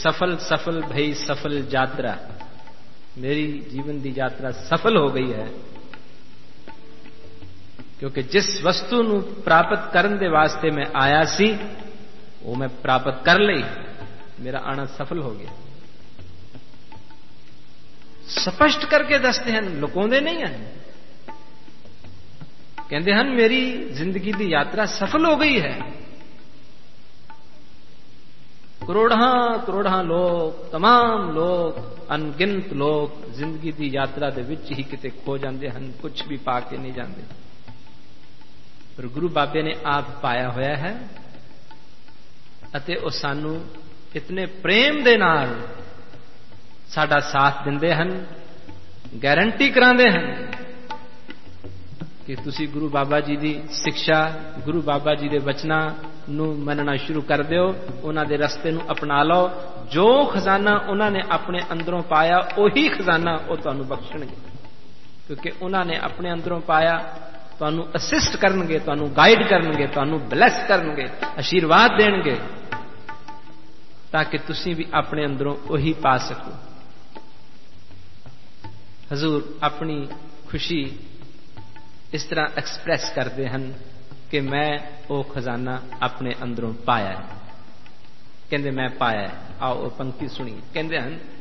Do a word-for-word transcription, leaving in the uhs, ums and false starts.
सफल सफल भई सफल यात्रा, मेरी जीवन की यात्रा सफल हो गई है, क्योंकि जिस वस्तु ਨੂੰ प्राप्त करने ਦੇ वास्ते मैं आया सी वो मैं प्राप्त कर ਲਈ, मेरा आना सफल हो गया। स्पष्ट करके दसते हैं, लुकाਉਂਦੇ नहीं हैं। कहते हैं मेरी जिंदगी की यात्रा सफल हो गई है। करोड़ा करोड़ा लोग, तमाम लोग, अनगिनत लोग जिंदगी की यात्रा दे विच ही किते खो जाते हैं, कुछ भी पा के नहीं जाते, पर गुरु बाबे ने आप पाया होया है अते ਉਹ ਸਾਨੂੰ इतने प्रेम दे नाल साडा साथ दिंदे हन, गारंटी करांदे हन कि तुसी गुरु बाबा जी की शिक्षा, गुरु बाबा जी के वचनां नूं मनना शुरू कर दिओ, उन्हां दे रस्ते नूं अपना लो। जो खजाना उन्होंने अपने अंदरों पाया उही खजाना वो तुहानूं बख्शणगे, क्योंकि उन्होंने अपने अंदरों पाया, तुहानूं असिस्ट करनगे, तुहानूं गाइड करनगे, तुहानूं ब्लैस करनगे, आशीर्वाद देणगे, ताकि तुसी भी अपने अंदरों उही पा सको। हजूर अपनी खुशी इस तरह एक्सप्रैस करते हैं कि मैं वो खजाना अपने अंदरों पाया है। कहते मैं पाया है। आओ पंक्ति सुनिए। कहते हैं